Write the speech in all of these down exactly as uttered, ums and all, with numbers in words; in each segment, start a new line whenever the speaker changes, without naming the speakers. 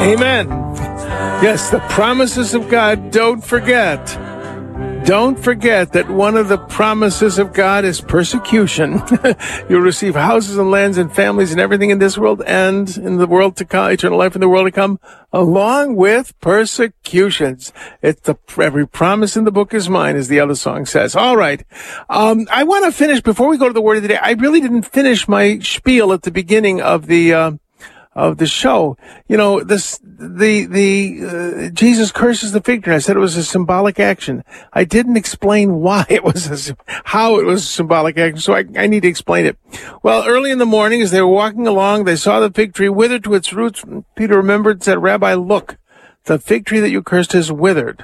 Amen. Yes, the promises of God, don't forget. Don't forget that one of the promises of God is persecution. You'll receive houses and lands and families and everything in this world and in the world to come, eternal life in the world to come, along with persecutions. It's the, every promise in the book is mine, as the other song says. All right. Um, I want to finish, before we go to the word of the day, I really didn't finish my spiel at the beginning of the, uh, of the show. You know, this, the, the, uh, Jesus curses the fig tree. I said it was a symbolic action. I didn't explain why it was, a, how it was a symbolic action, so I, I need to explain it. Well, early in the morning, as they were walking along, they saw the fig tree withered to its roots. Peter remembered and said, Rabbi, look, the fig tree that you cursed is withered.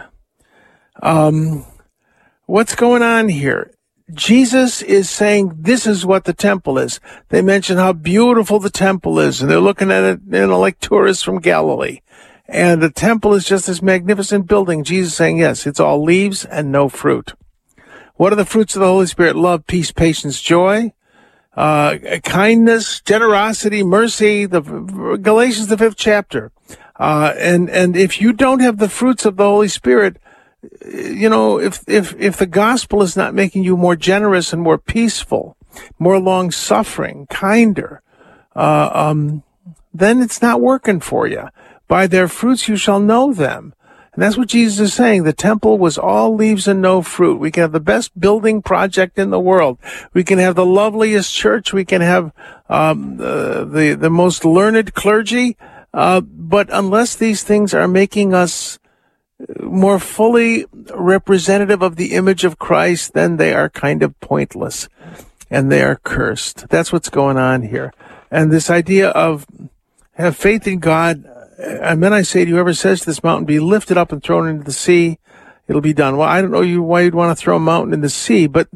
Um, what's going on here? Jesus is saying this is what the temple is. They mention how beautiful the temple is, and they're looking at it, you know, like tourists from Galilee. And the temple is just this magnificent building. Jesus is saying, yes, it's all leaves and no fruit. What are the fruits of the Holy Spirit? Love, peace, patience, joy, uh, kindness, generosity, mercy, the Galatians, the fifth chapter. Uh, and, and if you don't have the fruits of the Holy Spirit, you know, if, if, if the gospel is not making you more generous and more peaceful, more long-suffering, kinder, uh, um, then it's not working for you. By their fruits you shall know them. And that's what Jesus is saying. The temple was all leaves and no fruit. We can have the best building project in the world. We can have the loveliest church. We can have, um, the, the, the most learned clergy. Uh, but unless these things are making us more fully representative of the image of Christ, then they are kind of pointless and they are cursed. That's what's going on here. And this idea of have faith in God, and then I say to you, whoever says to this mountain, be lifted up and thrown into the sea, it'll be done. Well, I don't know you why you'd want to throw a mountain in the sea, but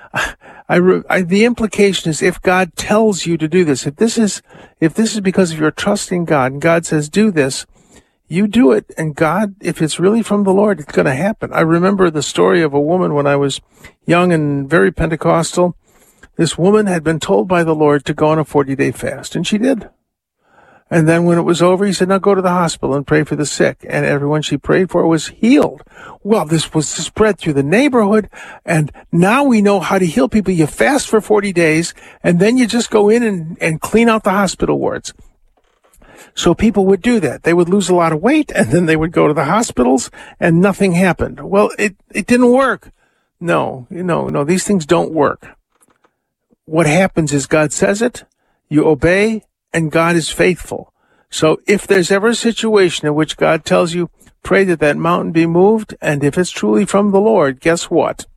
I, I, the implication is if God tells you to do this, if this is, if this is because of your trust in God, and God says do this, you do it, and God, if it's really from the Lord, it's going to happen. I remember the story of a woman when I was young and very Pentecostal. This woman had been told by the Lord to go on a forty-day fast, and she did. And then when it was over, he said, now go to the hospital and pray for the sick. And everyone she prayed for was healed. Well, this was spread through the neighborhood, and now we know how to heal people. You fast for forty days, and then you just go in and, and clean out the hospital wards. So people would do that. They would lose a lot of weight, and then they would go to the hospitals, and nothing happened. Well, it, it didn't work. No, no, no, these things don't work. What happens is God says it, you obey, and God is faithful. So if there's ever a situation in which God tells you, pray that that mountain be moved, and if it's truly from the Lord, guess what?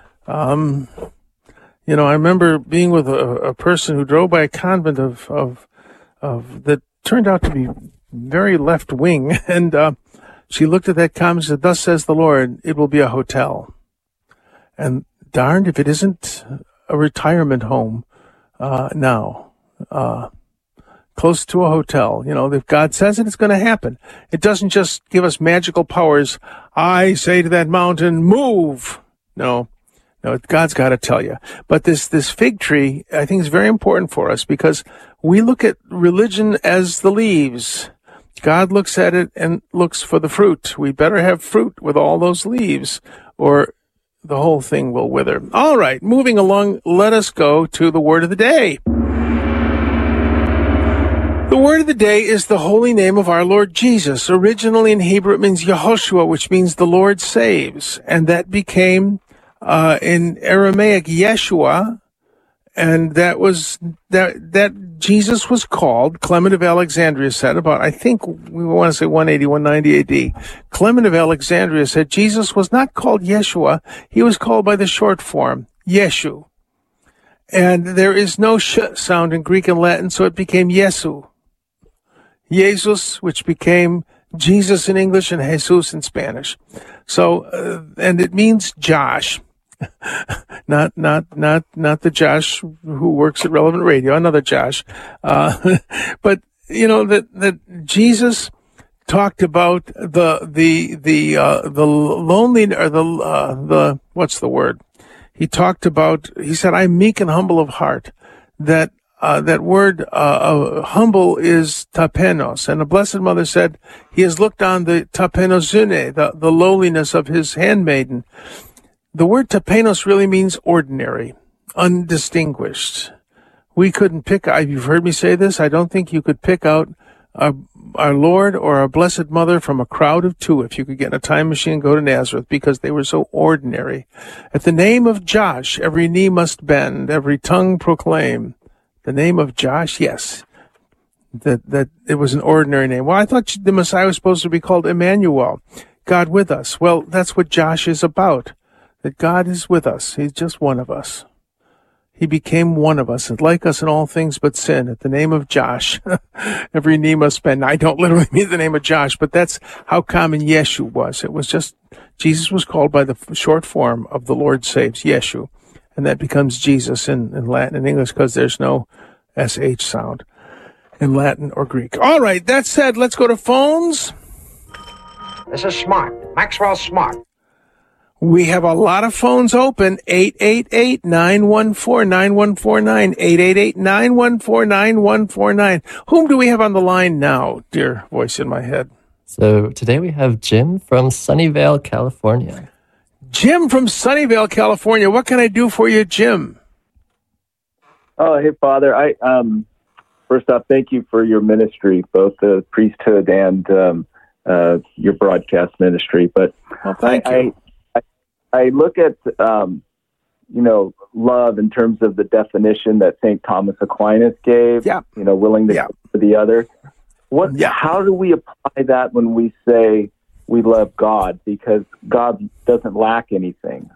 Um, you know, I remember being with a, a person who drove by a convent of, of, of that turned out to be very left wing, and uh, she looked at that convent and said, thus says the Lord, it will be a hotel. And darned if it isn't a retirement home uh, now. Uh, close to a hotel. You know, if God says it, it's going to happen. It doesn't just give us magical powers. I say to that mountain, move. No, no, God's got to tell you. But this, this fig tree, I think is very important for us because we look at religion as the leaves. God looks at it and looks for the fruit. We better have fruit with all those leaves or the whole thing will wither. All right, moving along, let us go to the word of the day. The word of the day is the holy name of our Lord Jesus. Originally in Hebrew it means Yehoshua, which means the Lord saves. And that became, uh, in Aramaic, Yeshua. And that was, that, that Jesus was called, Clement of Alexandria said about, I think we want to say one eighty, one ninety A D. Clement of Alexandria said Jesus was not called Yeshua. He was called by the short form, Yeshu. And there is no sh sound in Greek and Latin, so it became Yesu. Jesus, which became Jesus in English and Jesus in Spanish. So, uh, and it means Josh. not, not, not, not the Josh who works at Relevant Radio, another Josh. Uh, but, you know, that, that Jesus talked about the, the, the, uh, the lonely, or the, uh, the, what's the word? He talked about, he said, I'm meek and humble of heart, that uh, that word uh, uh, humble is tapenos. And the Blessed Mother said, he has looked on the tapenosune, the, the lowliness of his handmaiden. The word tapenos really means ordinary, undistinguished. We couldn't pick, you've heard me say this, I don't think you could pick out our, our Lord or our Blessed Mother from a crowd of two if you could get in a time machine and go to Nazareth, because they were so ordinary. At the name of Josh, every knee must bend, every tongue proclaim. The name of Josh, yes, that that it was an ordinary name. Well, I thought the Messiah was supposed to be called Emmanuel, God with us. Well, that's what Josh is about, that God is with us. He's just one of us. He became one of us, and like us in all things but sin. At the name of Josh, every knee must bend. I don't literally mean the name of Josh, but that's how common Yeshu was. It was just, Jesus was called by the short form of the Lord saves, Yeshu. And that becomes Jesus in, in Latin and English because there's no S H sound in Latin or Greek. All right, that said, let's go to phones.
This is Smart, Maxwell Smart.
We have a lot of phones open. eight eight eight, nine one four, nine one four nine. eight eight eight, nine one four, nine one four nine. Whom do we have on the line now, dear voice in my head?
So today we have Jim from Sunnyvale, California.
Jim from Sunnyvale, California. What can I do for you, Jim?
Oh, hey, Father. I um, first off, thank you for your ministry, both the priesthood and um, uh, your broadcast ministry. But
well, thank
I,
you.
I, I look at, um, you know, love in terms of the definition that Saint Thomas Aquinas gave,
yeah.
you know, willing to
yeah.
give for the other. What?
Yeah.
How do we apply that when we say we love God? Because God doesn't lack anything.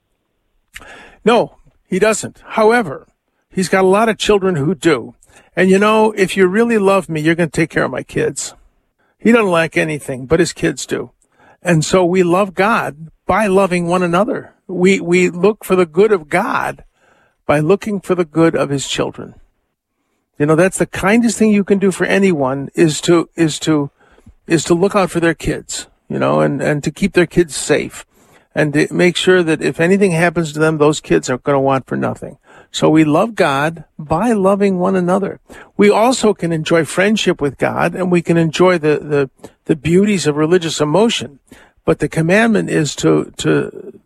No, he doesn't. However, he's got a lot of children who do. And, you know, if you really love me, you're going to take care of my kids. He doesn't lack anything, but his kids do. And so we love God by loving one another. We we look for the good of God by looking for the good of his children. You know, that's the kindest thing you can do for anyone is to is to is to look out for their kids, you know, and, and to keep their kids safe and to make sure that if anything happens to them, those kids are going to want for nothing. So we love God by loving one another. We also can enjoy friendship with God, and we can enjoy the, the, the beauties of religious emotion. But the commandment is to, to,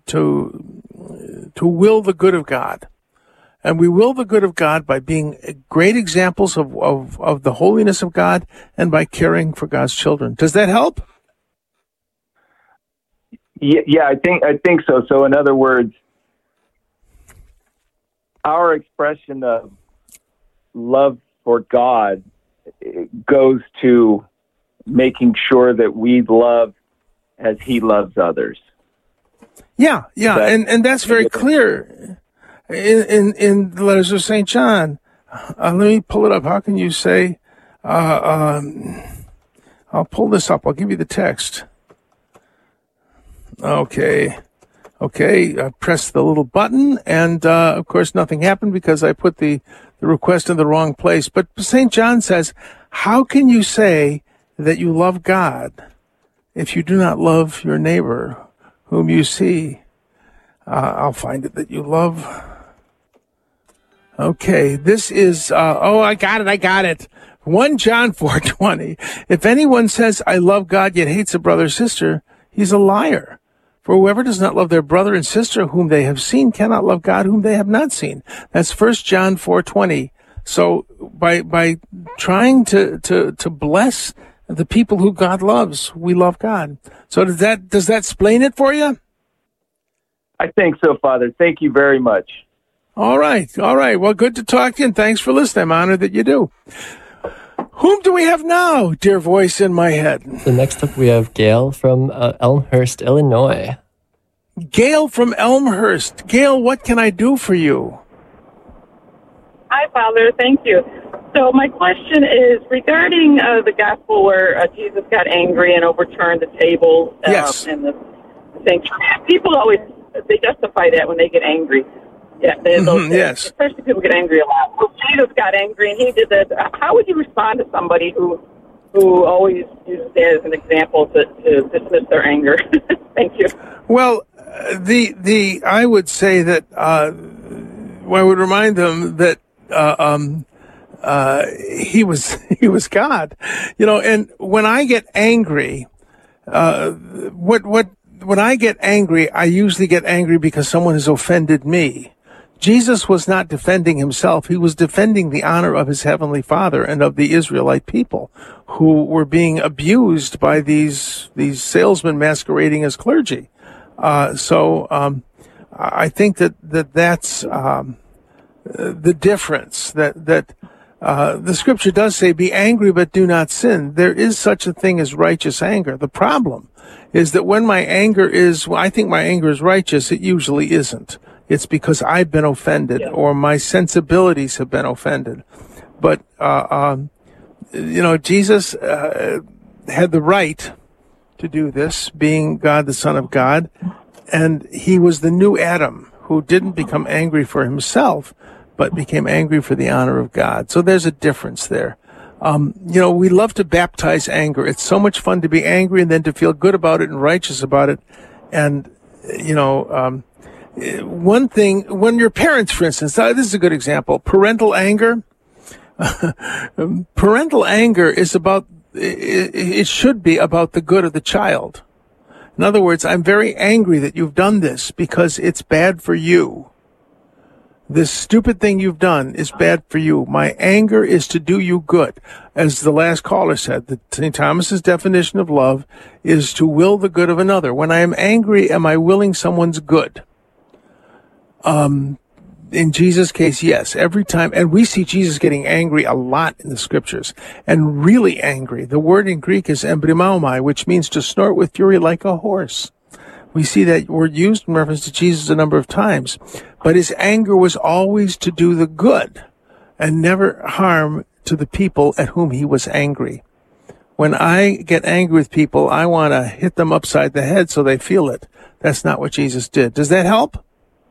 to, to will the good of God. And we will the good of God by being great examples of, of, of the holiness of God and by caring for God's children. Does that help?
Yeah, yeah, I think I think so. So in other words, our expression of love for God goes to making sure that we love as he loves others.
Yeah, yeah, that, and, and that's very clear in, in, in the letters of Saint John. Uh, let me pull it up. How can you say, uh, um, I'll pull this up. I'll give you the text. Okay. Okay, I pressed the little button, and, uh, of course, nothing happened because I put the, the request in the wrong place. But Saint John says, how can you say that you love God if you do not love your neighbor whom you see? Uh, I'll find it that you love. Okay, this is, uh, oh, I got it, I got it. First John four twenty. If anyone says, I love God, yet hates a brother or sister, he's a liar. For whoever does not love their brother and sister whom they have seen cannot love God whom they have not seen. That's First John four twenty. So by by trying to, to, to bless the people who God loves, we love God. So does that does that explain it for you?
I think so, Father. Thank you very much.
All right. All right. Well, good to talk to you, and thanks for listening. I'm honored that you do. Whom do we have now, dear voice in my head?
So next up we have Gail from uh, Elmhurst, Illinois.
Gail from Elmhurst. Gail, what can I do for you?
Hi, Father. Thank you. So my question is regarding uh, the gospel where uh, Jesus got angry and overturned the table. Uh,
yes.
And the sanctuary. People always, they justify that when they get angry. Yeah, they,
mm-hmm, yes.
Especially people get angry a lot. Well, Jesus got angry and he did that. How would you respond to somebody who who always uses that as an example to, to dismiss their anger? Thank you.
Well, uh, the the I would say that uh, I would remind them that uh, um, uh, he was he was God, you know. And when I get angry, uh, what what when I get angry, I usually get angry because someone has offended me. Jesus was not defending himself. He was defending the honor of his heavenly Father and of the Israelite people who were being abused by these these salesmen masquerading as clergy. Uh, so um, I think that, that that's um, the difference, that, that uh, the scripture does say, be angry but do not sin. There is such a thing as righteous anger. The problem is that when my anger is, well, I think my anger is righteous, it usually isn't. It's because I've been offended, or my sensibilities have been offended. But, uh, um, you know, Jesus uh, had the right to do this, being God, the Son of God. And he was the new Adam who didn't become angry for himself, but became angry for the honor of God. So there's a difference there. Um, you know, we love to baptize anger. It's so much fun to be angry and then to feel good about it and righteous about it. And, you know, um, one thing, when your parents, for instance, uh, this is a good example, parental anger. Parental anger is about, it, it should be about the good of the child. In other words, I'm very angry that you've done this because it's bad for you. This stupid thing you've done is bad for you. My anger is to do you good. As the last caller said, that Saint Thomas's definition of love is to will the good of another. When I am angry, am I willing someone's good? Um, in Jesus' case, yes, every time. And we see Jesus getting angry a lot in the scriptures, and really angry. The word in Greek is embrimaomai, which means to snort with fury like a horse. We see that word used in reference to Jesus a number of times. But his anger was always to do the good and never harm to the people at whom he was angry. When I get angry with people, I want to hit them upside the head so they feel it. That's not what Jesus did. Does that help?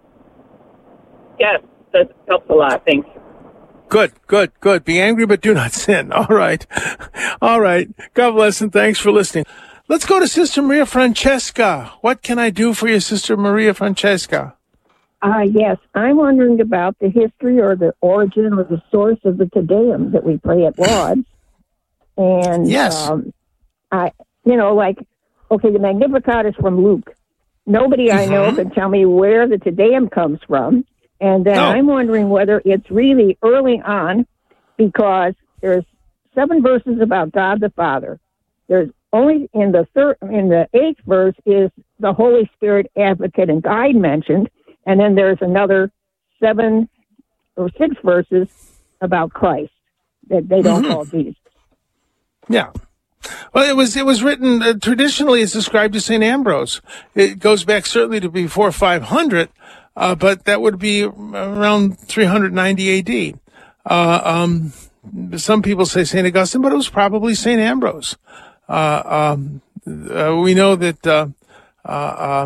Yes, that helps a lot. Thanks.
Good, good, good. Be angry, but do not sin. All right. All right. God bless and thanks for listening. Let's go to Sister Maria Francesca. What can I do for you, Sister Maria Francesca?
Uh, yes, I'm wondering about the history or the origin or the source of the Te Deum that we pray at Lauds. And,
yes.
um, I, you know, like, okay, the Magnificat is from Luke. Nobody mm-hmm. I know can tell me where the Te Deum comes from. And then
no.
I'm wondering whether it's really early on, because there's seven verses about God the Father. There's only in the third, in the eighth verse is the Holy Spirit, advocate, and guide mentioned. And then there's another seven or six verses about Christ that they don't mm-hmm. call Jesus.
Yeah. Well, it was it was written uh, traditionally. It's described as Saint Ambrose. It goes back certainly to before five hundred, uh, but that would be around three hundred ninety A D. Uh, um, some people say Saint Augustine, but it was probably Saint Ambrose. Uh, um, uh, we know that uh, uh, uh,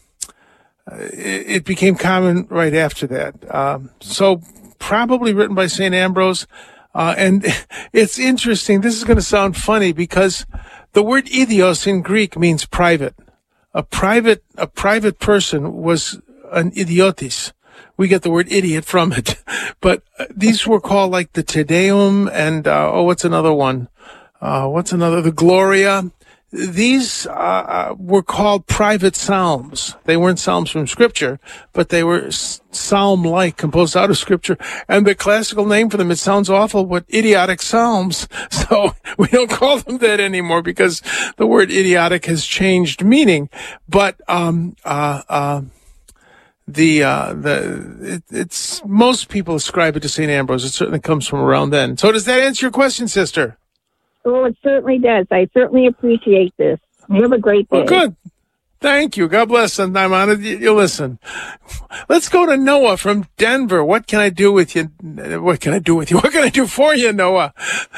it, it became common right after that. Um, so probably written by Saint Ambrose. Uh, and it's interesting. This is going to sound funny because the word idios in Greek means private. A private, a private person was an idiotis. We get the word idiot from it. But these were called like the Te Deum and, uh, oh, what's another one? Uh, what's another? The Gloria. These uh, were called private psalms. They weren't psalms from Scripture, but they were psalm-like, composed out of Scripture. And the classical name for them, it sounds awful, but idiotic psalms. So we don't call them that anymore because the word idiotic has changed meaning. But um, uh, uh, the uh, the it, it's most people ascribe it to Saint Ambrose. It certainly comes from around then. So does that answer your question, sister?
Oh, it certainly does. I certainly appreciate this. You have a great day.
Well, good. Thank you. God bless, and I'm honored you, you listen. Let's go to Noah from Denver. What can I do with you? What can I do with you? What can I do for you, Noah?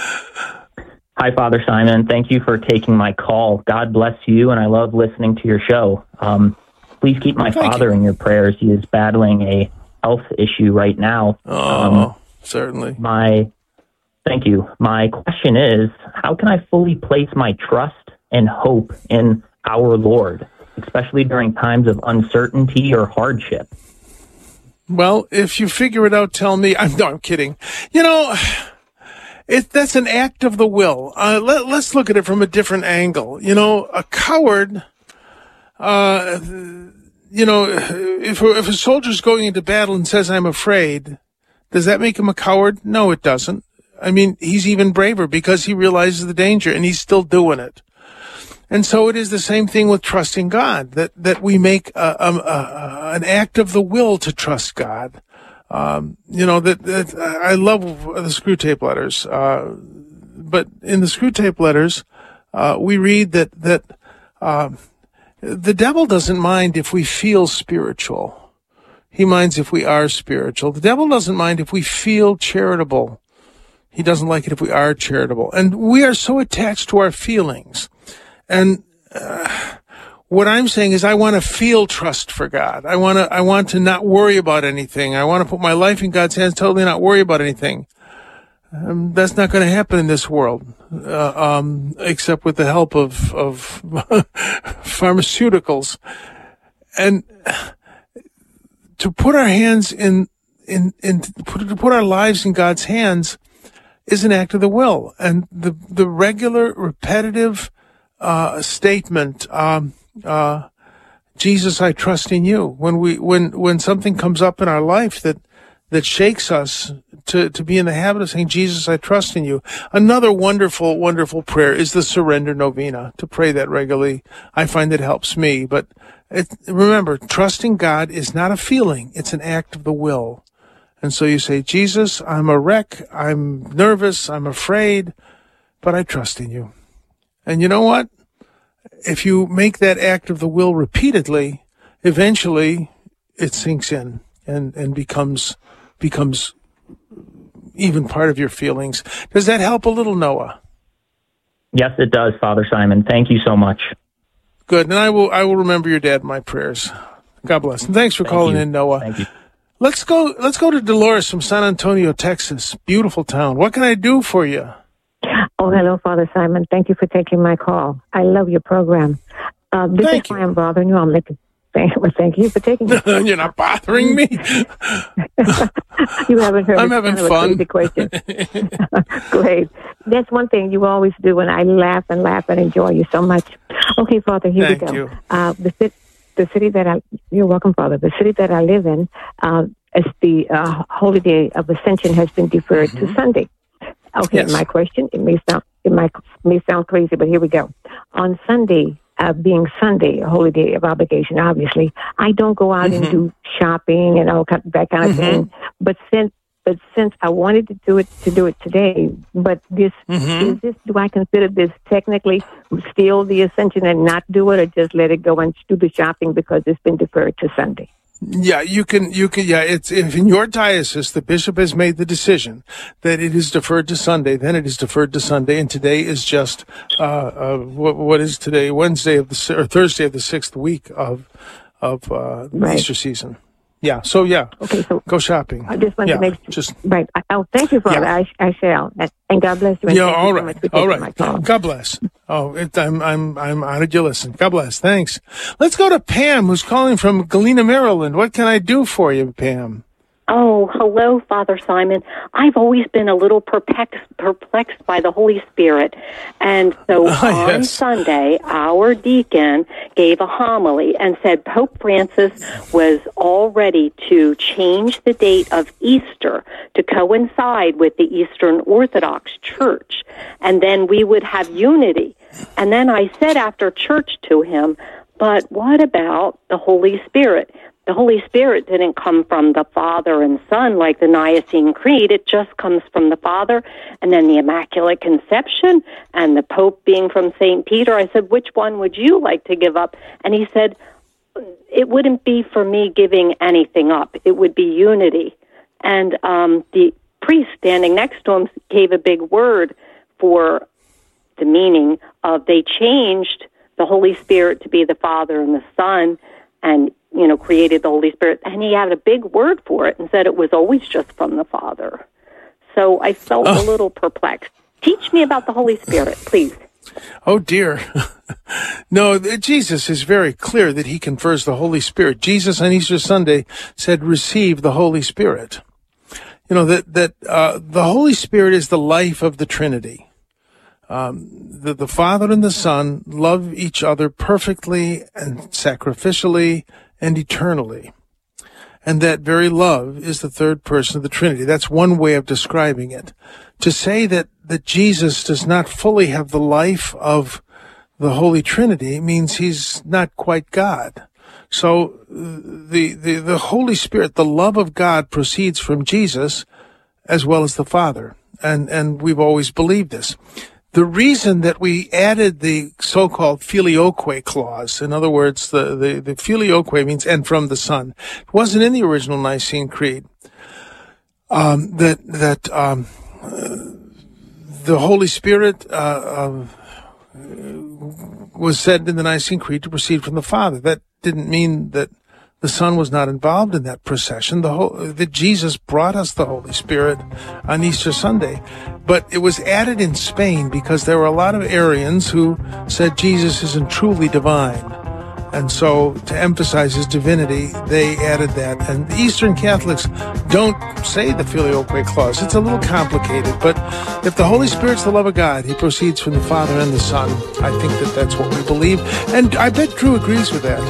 Hi, Father Simon. Thank you for taking my call. God bless you, and I love listening to your show. Um, please keep my Thank father you. in your prayers. He is battling a health issue right now.
Oh,
um,
certainly.
My Thank you. My question is, how can I fully place my trust and hope in our Lord, especially during times of uncertainty or hardship?
Well, if you figure it out, tell me. I'm, no, I'm kidding. You know, It, that's an act of the will. Uh, let, let's look at it from a different angle. You know, a coward, uh, you know, if, if a soldier's going into battle and says, I'm afraid, does that make him a coward? No, it doesn't. I mean, he's even braver because he realizes the danger and he's still doing it. And so it is the same thing with trusting God, that, that we make a, a, a, an act of the will to trust God. Um, you know, that, that I love the Screw Tape letters. Uh, but in the Screw Tape letters, uh, we read that, that, um, the devil doesn't mind if we feel spiritual. He minds if we are spiritual. The devil doesn't mind if we feel charitable. He doesn't like it if we are charitable. And we are so attached to our feelings. And uh, what I'm saying is I want to feel trust for God. I want to I want to not worry about anything. I want to put my life in God's hands, totally not worry about anything. Um, that's not going to happen in this world, uh, um, except with the help of, of pharmaceuticals. And to put our hands in, in, in put, to put our lives in God's hands is an act of the will. And the, the regular, repetitive, uh, statement, um, uh, Jesus, I trust in you. When we, when, when something comes up in our life that, that shakes us to, to be in the habit of saying, Jesus, I trust in you. Another wonderful, wonderful prayer is the surrender novena, to pray that regularly. I find it helps me. But it, remember, trusting God is not a feeling. It's an act of the will. And so you say, Jesus, I'm a wreck. I'm nervous. I'm afraid, but I trust in you. And you know what? If you make that act of the will repeatedly, eventually it sinks in and, and becomes, becomes even part of your feelings. Does that help a little, Noah?
Yes, it does, Father Simon. Thank you so much.
Good. And I will, I will remember your dad in my prayers. God bless. And thanks for
Thank
calling
you.
in, Noah.
Thank you.
Let's go, let's go to Dolores from San Antonio, Texas. Beautiful town. What can I do for you?
Oh, hello, Father Simon. Thank you for taking my call. I love your program. Uh, this
Thank
is
you.
why I'm bothering you. I'm making, thank, well, thank you for taking it.
You're not bothering me.
You haven't heard
I'm
this
having
kind of
fun.
a crazy question. Great. That's one thing you always do, and I laugh and laugh and enjoy you so much. Okay, Father, here
Thank
we go.
you.
Uh, the, city, the city that I, you're welcome, Father. The city that I live in, uh, as the uh, Holy Day of Ascension has been deferred
Mm-hmm.
to Sunday. Okay,
Yes.
my question, it may sound it might may sound crazy, but here we go. On Sunday, uh, being Sunday, a holy day of obligation, obviously, I don't go out
Mm-hmm.
and do shopping and all that kind of
Mm-hmm.
thing. But since but since I wanted to do it to do it today, but this
Mm-hmm.
is this do I consider this technically still the Ascension and not do it, or just let it go and do the shopping because it's been deferred to Sunday?
Yeah, you can, you can, yeah, it's, if in your diocese, the bishop has made the decision that it is deferred to Sunday, then it is deferred to Sunday, and today is just, uh, uh, what, what is today? Wednesday of the, si- or Thursday of the sixth week of, of, uh,
Right.
Easter season. Yeah, so yeah,
Okay, so
go shopping.
I just want
yeah,
to make
just,
right. I- Oh, thank you, Father.
Yeah.
I, I shall. And, and God bless you. And
yeah,
thank
all
you so
right,
much for
all
taking my
right.
call.
God bless. Oh, it, I'm, I'm, I'm honored you listen. God bless. Thanks. Let's go to Pam, who's calling from Galena, Maryland. What can I do for you, Pam?
Oh, hello, Father Simon. I've always been a little perplexed, perplexed by the Holy Spirit. And so
Ah,
on
yes.
Sunday, our deacon gave a homily and said Pope Francis was all ready to change the date of Easter to coincide with the Eastern Orthodox Church. And then we would have unity. And then I said after church to him, but what about the Holy Spirit? The Holy Spirit didn't come from the Father and Son like the Nicene Creed. It just comes from the Father, and then the Immaculate Conception, and the Pope being from Saint Peter. I said, which one would you like to give up? And he said, it wouldn't be for me giving anything up. It would be unity. And um, the priest standing next to him gave a big word for the meaning of they changed the Holy Spirit to be the Father and the Son, and you know, created the Holy Spirit, and he had a big word for it and said it was always just from the Father. So I felt
Oh.
a little perplexed. Teach me about the Holy Spirit, please.
Oh, dear. No, th- Jesus is very clear that he confers the Holy Spirit. Jesus on Easter Sunday said, receive the Holy Spirit. you know, that, that, uh, the Holy Spirit is the life of the Trinity. Um, the, the Father and the Son love each other perfectly and sacrificially and eternally. And that very love is the third person of the Trinity. That's one way of describing it. To say that, that Jesus does not fully have the life of the Holy Trinity means he's not quite God. So the, the, the Holy Spirit, the love of God, proceeds from Jesus as well as the Father. And, and we've always believed this. The reason that we added the so-called filioque clause, in other words, the, the, the filioque means and from the Son, it wasn't in the original Nicene Creed, um, that, that, um, uh, the Holy Spirit, uh, uh, was said in the Nicene Creed to proceed from the Father. That didn't mean that the Son was not involved in that procession. The whole, that Jesus brought us the Holy Spirit on Easter Sunday. But it was added in Spain because there were a lot of Arians who said Jesus isn't truly divine. And so to emphasize his divinity, they added that. And the Eastern Catholics don't say the filioque clause. It's a little complicated. But if the Holy Spirit's the love of God, he proceeds from the Father and the Son. I think that that's what we believe. And I bet Drew agrees with that.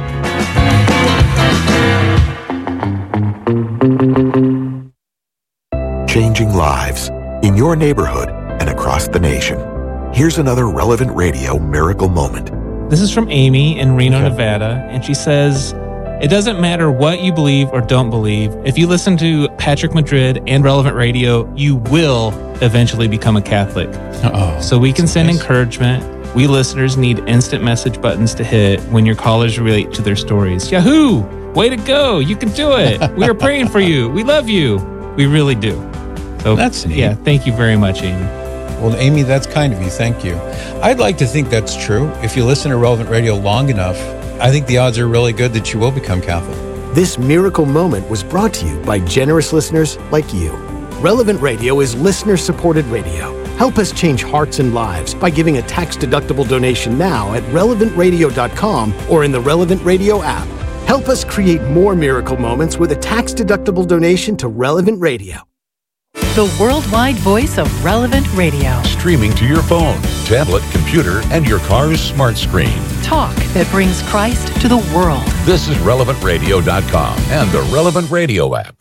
Changing lives in your neighborhood and across the nation. Here's another Relevant Radio miracle moment.
This is from Amy in Reno, okay. Nevada, and she says, it doesn't matter what you believe or don't believe. If you listen to Patrick Madrid and Relevant Radio, you will eventually become a Catholic. Uh-oh. So we can send nice. encouragement. We listeners need instant message buttons to hit when your callers relate to their stories. Yahoo! Way to go! You can do it! We are praying for you. We love you. We really do. So
that's neat.
Yeah, thank you very much, Amy.
Well, Amy, that's kind of you. Thank you. I'd like to think that's true. If you listen to Relevant Radio long enough, I think the odds are really good that you will become Catholic.
This miracle moment was brought to you by generous listeners like you. Relevant Radio is listener-supported radio. Help us change hearts and lives by giving a tax-deductible donation now at relevant radio dot com or in the Relevant Radio app. Help us create more miracle moments with a tax-deductible donation to Relevant Radio.
The worldwide voice of Relevant Radio.
Streaming to your phone, tablet, computer, and your car's smart screen.
Talk that brings Christ to the world.
This is relevant radio dot com and the Relevant Radio app.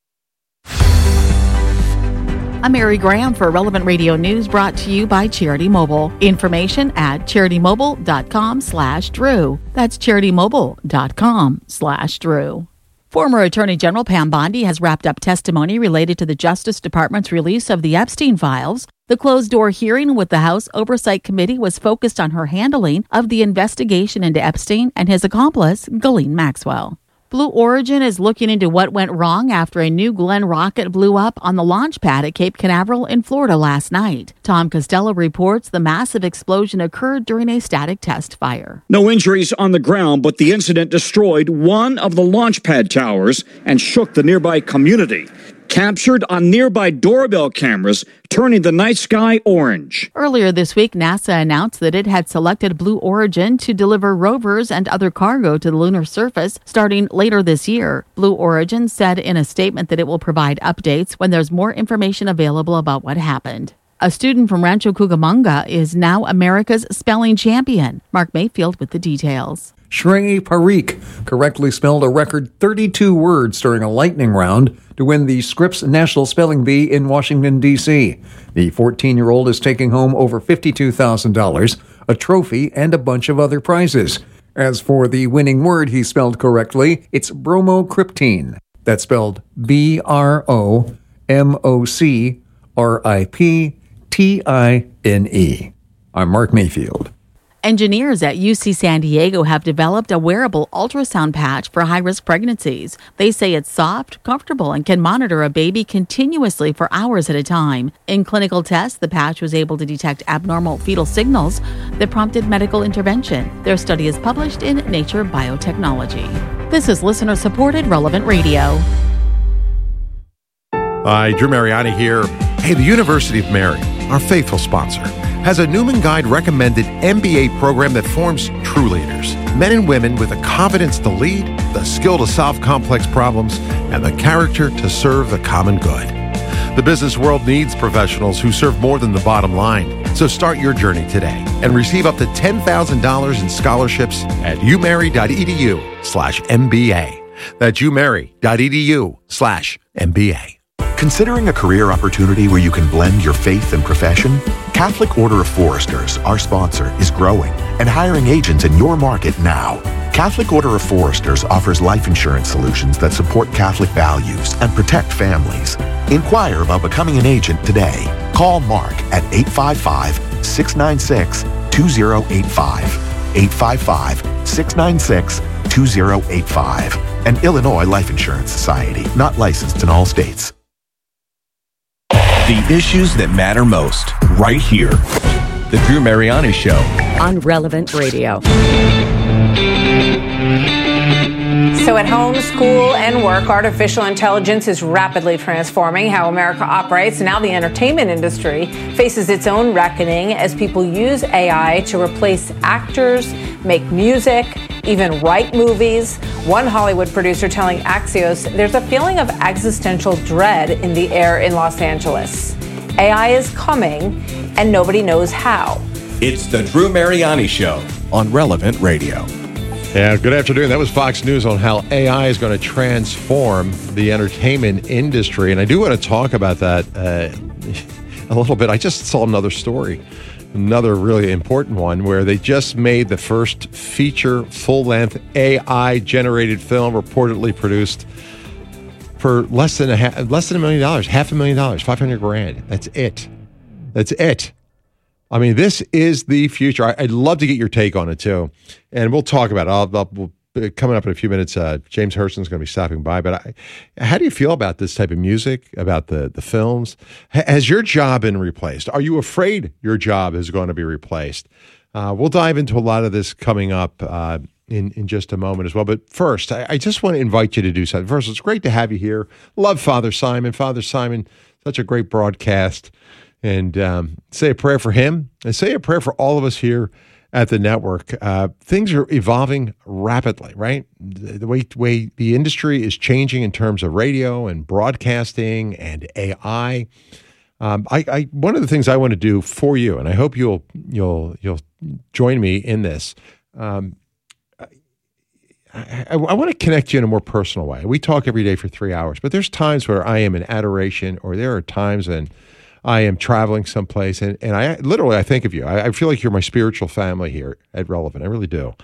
I'm Mary Graham for Relevant Radio News, brought to you by Charity Mobile. Information at charity mobile dot com slash Drew. That's charity mobile dot com slash Drew. Former Attorney General Pam Bondi has wrapped up testimony related to the Justice Department's release of the Epstein files. The closed-door hearing with the House Oversight Committee was focused on her handling of the investigation into Epstein and his accomplice, Ghislaine Maxwell. Blue Origin is looking into what went wrong after a New Glenn rocket blew up on the launch pad at Cape Canaveral in Florida last night. Tom Costello reports the massive explosion occurred during a static test fire.
No injuries on the ground, but the incident destroyed one of the launch pad towers and shook the nearby community. Captured on nearby doorbell cameras, turning the night sky orange.
Earlier this week, NASA announced that it had selected Blue Origin to deliver rovers and other cargo to the lunar surface starting later this year. Blue Origin said in a statement that it will provide updates when there's more information available about what happened. A student from Rancho Cucamonga is now America's spelling champion. Mark Mayfield with the details.
Shrey Parikh correctly spelled a record thirty-two words during a lightning round to win the Scripps National Spelling Bee in Washington, D C The fourteen-year-old is taking home over fifty-two thousand dollars, a trophy, and a bunch of other prizes. As for the winning word he spelled correctly, it's bromocriptine. That's spelled B R O M O C R I P T I N E. I'm Mark Mayfield.
Engineers at U C San Diego have developed a wearable ultrasound patch for high-risk pregnancies. They say it's soft, comfortable, and can monitor a baby continuously for hours at a time. In clinical tests, the patch was able to detect abnormal fetal signals that prompted medical intervention. Their study is published in Nature Biotechnology. This is listener-supported Relevant Radio.
Hi, Drew Mariani here. Hey, the University of Mary, our faithful sponsor, has a Newman Guide recommended M B A program that forms true leaders. Men and women with the confidence to lead, the skill to solve complex problems, and the character to serve the common good. The business world needs professionals who serve more than the bottom line. So start your journey today and receive up to ten thousand dollars in scholarships at umary.edu slash MBA. That's umary.edu slash MBA.
Considering a career opportunity where you can blend your faith and profession? Catholic Order of Foresters, our sponsor, is growing and hiring agents in your market now. Catholic Order of Foresters offers life insurance solutions that support Catholic values and protect families. Inquire about becoming an agent today. Call Mark at eight five five, six nine six, two zero eight five. eight five five, six nine six, two zero eight five. An Illinois Life Insurance Society, not licensed in all states.
The issues that matter most, right here. The Drew Mariani Show.
On Relevant Radio.
So at home, school, and work, artificial intelligence is rapidly transforming how America operates. Now the entertainment industry faces its own reckoning as people use A I to replace actors, make music, even write movies. One Hollywood producer telling Axios there's a feeling of existential dread in the air in Los Angeles. A I is coming, and nobody knows how.
It's the Drew Mariani Show on Relevant Radio.
Yeah, good afternoon. That was Fox News on how A I is going to transform the entertainment industry. And I do want to talk about that uh, a little bit. I just saw another story, another really important one, where they just made the first feature full-length A I-generated film reportedly produced for less than a ha- less than a million dollars, half a million dollars, five hundred grand. That's it. That's it. I mean, this is the future. I, I'd love to get your take on it, too. And we'll talk about it. I'll, I'll, we'll, coming up in a few minutes, uh, James Hurston's going to be stopping by. But I, how do you feel about this type of music, about the, the films? H- has your job been replaced? Are you afraid your job is going to be replaced? Uh, we'll dive into a lot of this coming up uh, in, in just a moment as well. But first, I, I just want to invite you to do something. First, it's great to have you here. Love Father Simon. Father Simon, such a great broadcast. And um, say a prayer for him and say a prayer for all of us here at the network. Uh, things are evolving rapidly, right? The, the way, way the industry is changing in terms of radio and broadcasting and A I. Um, I, I one of the things I want to do for you, and I hope you'll you'll you'll join me in this. Um, I, I, I want to connect you in a more personal way. We talk every day for three hours, but there's times where I am in adoration, or there are times when I am traveling someplace, and, and I literally, I think of you. I, I feel like you're my spiritual family here at Relevant. I really do.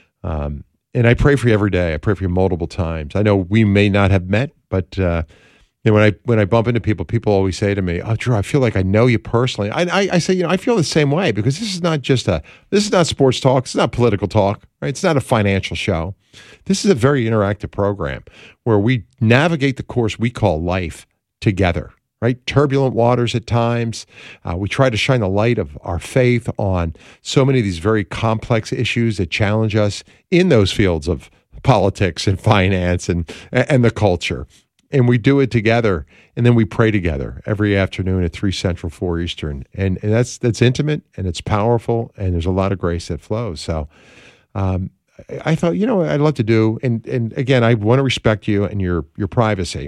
Um, and I pray for you every day. I pray for you multiple times. I know we may not have met, but uh, you know, when I when I bump into people, people always say to me, "Oh, Drew, I feel like I know you personally." I, I, I say, you know, I feel the same way, because this is not just a, this is not sports talk. It's not political talk, right? It's not a financial show. This is a very interactive program where we navigate the course we call life together. Right? Turbulent waters at times. Uh, we try to shine the light of our faith on so many of these very complex issues that challenge us in those fields of politics and finance and and the culture. And we do it together, and then we pray together every afternoon at three Central, four Eastern. And, and that's that's intimate, and it's powerful, and there's a lot of grace that flows. So um, I, I thought, you know what I'd love to do, and and again, I want to respect you and your your privacy.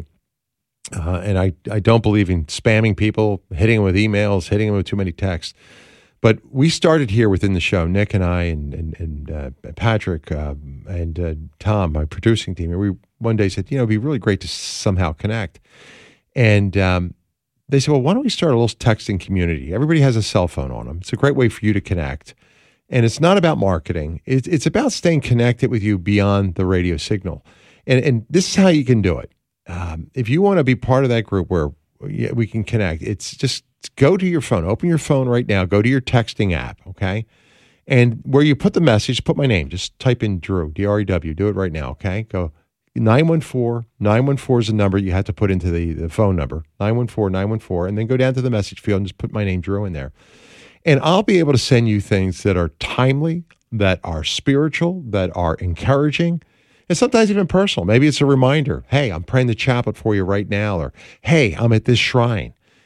Uh, and I, I don't believe in spamming people, hitting them with emails, hitting them with too many texts. But we started here within the show, Nick and I and and, and uh, Patrick uh, and uh, Tom, my producing team. And we one day said, you know, it'd be really great to somehow connect. And um, they said, well, why don't we start a little texting community? Everybody has a cell phone on them. It's a great way for you to connect. And it's not about marketing. It's, it's about staying connected with you beyond the radio signal. And, and this is how you can do it. Um, if you want to be part of that group where we can connect, it's just go to your phone, open your phone right now, go to your texting app, okay? And where you put the message, put my name, just type in Drew, D R E W, do it right now, okay? Go nine one four, nine one four is the number you have to put into the, the phone number, nine one four, nine one four, and then go down to the message field and just put my name, Drew, in there. And I'll be able to send you things that are timely, that are spiritual, that are encouraging, and sometimes even personal. Maybe it's a reminder, hey, I'm praying the chaplet for you right now, or hey, I'm at this shrine.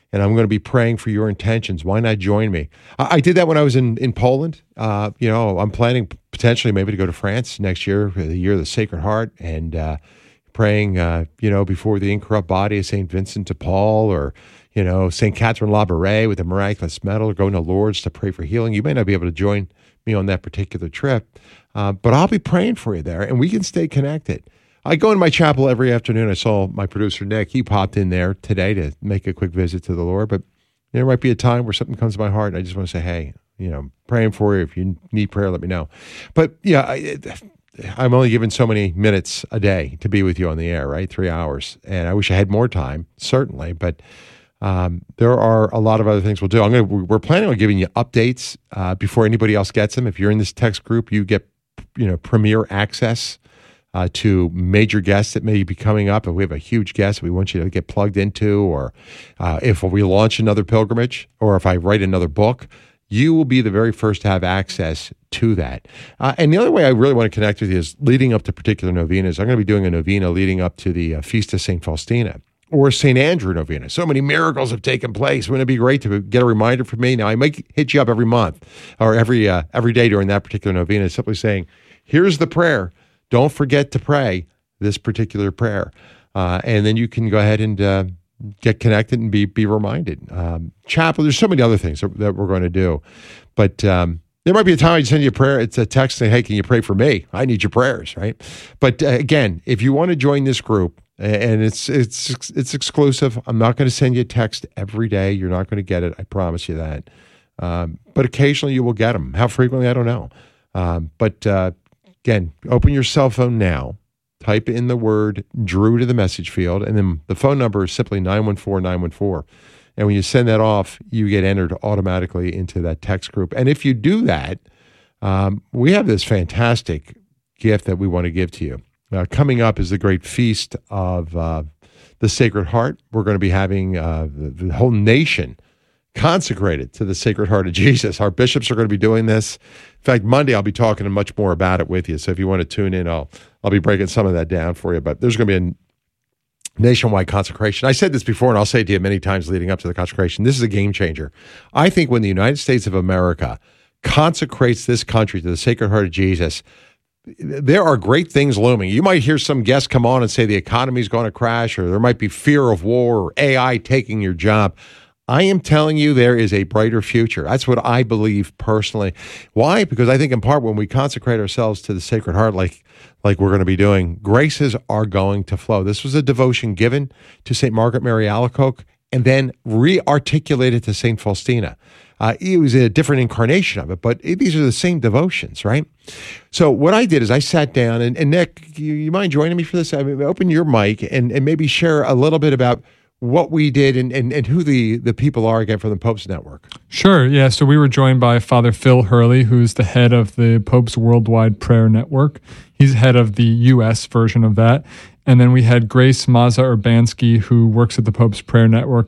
and I'm going to be praying for your intentions. Why not join me? I, I did that when I was in, in Poland. Uh, you know, I'm planning potentially maybe to go to France next year, the year of the Sacred Heart, and uh, praying, uh, you know, before the incorrupt body of Saint Vincent de Paul, or, you know, Saint Catherine Labouré with the miraculous medal, or going to Lourdes to pray for healing. You may not be able to join me on that particular trip, uh, but I'll be praying for you there, and we can stay connected. I go in my chapel every afternoon. I saw my producer, Nick. He popped in there today to make a quick visit to the Lord. But there might be a time where something comes to my heart, and I just want to say, hey, you know, praying for you. If you need prayer, let me know. But, yeah, I, I'm only given so many minutes a day to be with you on the air, right? Three hours. And I wish I had more time, certainly. But um, there are a lot of other things we'll do. I'm gonna, we're planning on giving you updates uh, before anybody else gets them. If you're in this text group, you get, you know, premier access Uh, to major guests that may be coming up. If we have a huge guest we want you to get plugged into, or uh, if we launch another pilgrimage, or if I write another book, you will be the very first to have access to that. Uh, and the other way I really want to connect with you is leading up to particular novenas. I'm going to be doing a novena leading up to the uh, Feast of Saint Faustina, or Saint Andrew novena. So many miracles have taken place. Wouldn't it be great to get a reminder from me? Now, I might hit you up every month or every uh, every day during that particular novena, simply saying, here's the prayer. Don't forget to pray this particular prayer. Uh, and then you can go ahead and uh, get connected and be be reminded. Um, chapel, there's so many other things that, that we're going to do. But um, there might be a time I send you a prayer. It's a text saying, hey, can you pray for me? I need your prayers, right? But uh, again, if you want to join this group, and it's it's it's exclusive, I'm not going to send you a text every day. You're not going to get it. I promise you that. Um, but occasionally you will get them. How frequently, I don't know. Um, but uh Again, open your cell phone now, type in the word Drew to the message field, and then the phone number is simply nine one four, nine one four. And when you send that off, you get entered automatically into that text group. And if you do that, um, we have this fantastic gift that we want to give to you. Uh, coming up is the great feast of uh, the Sacred Heart. We're going to be having uh, the, the whole nation consecrated to the Sacred Heart of Jesus. Our bishops are going to be doing this. In fact, Monday I'll be talking much more about it with you. So if you want to tune in, I'll I'll be breaking some of that down for you. But there's going to be a nationwide consecration. I said this before, and I'll say it to you many times leading up to the consecration. This is a game changer. I think when the United States of America consecrates this country to the Sacred Heart of Jesus, there are great things looming. You might hear some guests come on and say the economy is going to crash, or there might be fear of war, or A I taking your job. I am telling you, there is a brighter future. That's what I believe personally. Why? Because I think in part when we consecrate ourselves to the Sacred Heart, like like we're going to be doing, graces are going to flow. This was a devotion given to Saint Margaret Mary Alacoque and then re-articulated to Saint Faustina. Uh, it was a different incarnation of it, but it, these are the same devotions, right? So what I did is I sat down, and, and Nick, you, you mind joining me for this? I mean, open your mic and, and maybe share a little bit about what we did and, and, and who the, the people are again from the Pope's Network.
Sure, yeah. So we were joined by Father Phil Hurley, who's the head of the Pope's Worldwide Prayer Network. He's head of the U S version of that. And then we had Grace Maza Urbanski, who works at the Pope's Prayer Network